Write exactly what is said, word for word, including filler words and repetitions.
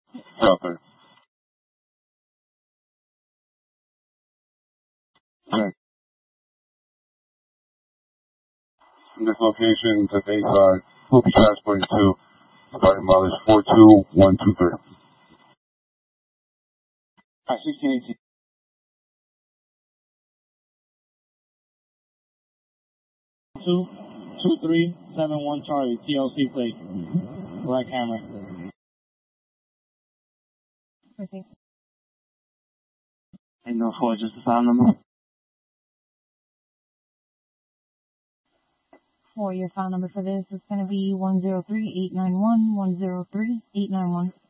Shelter. Check. This location to Bayside. We'll be transporting to starting mileage four two one two three. Alright, sixteen eighteen. Two two three seven one Charlie, T L C plate. Black camera. Okay. Ain't no four, just the file number. For your file number for this is going to be one zero three eight nine one one zero three eight nine one.